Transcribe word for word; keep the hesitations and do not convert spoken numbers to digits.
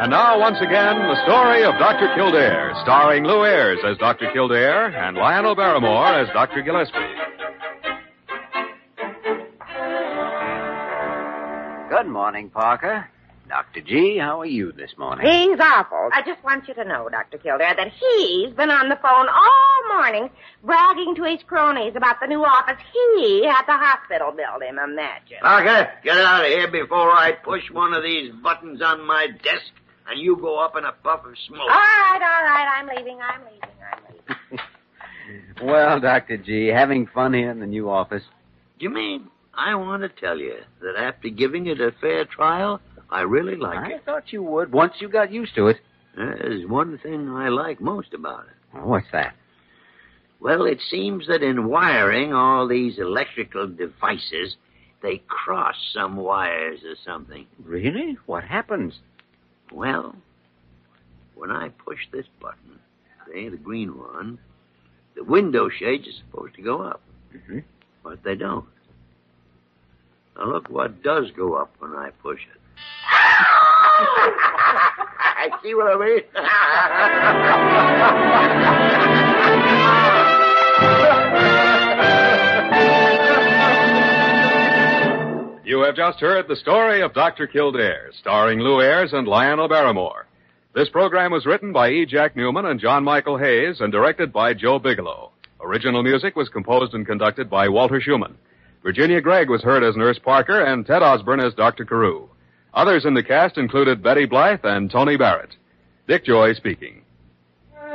And now, once again, the story of Doctor Kildare, starring Lou Ayres as Doctor Kildare and Lionel Barrymore as Doctor Gillespie. Good morning, Parker. Doctor G, how are you this morning? He's awful. I just want you to know, Doctor Kildare, that he's been on the phone all morning bragging to his cronies about the new office he had the hospital build him. Imagine. Parker, get out of here before I push one of these buttons on my desk and you go up in a puff of smoke. All right, all right. I'm leaving. I'm leaving. I'm leaving. Well, Doctor G, having fun here in the new office? You mean I want to tell you that after giving it a fair trial, I really like I it. I thought you would, once you got used to it. There's one thing I like most about it. Oh, what's that? Well, it seems that in wiring all these electrical devices, they cross some wires or something. Really? What happens? Well, when I push this button, say the green one, the window shades are supposed to go up. Mm-hmm. But they don't. Now look what does go up when I push it. I see what I mean? You have just heard the story of Doctor Kildare, starring Lou Ayres and Lionel Barrymore. This program was written by E. Jack Newman and John Michael Hayes and directed by Joe Bigelow. Original music was composed and conducted by Walter Schumann. Virginia Gregg was heard as Nurse Parker and Ted Osborne as Doctor Carew. Others in the cast included Betty Blythe and Tony Barrett. Dick Joy speaking.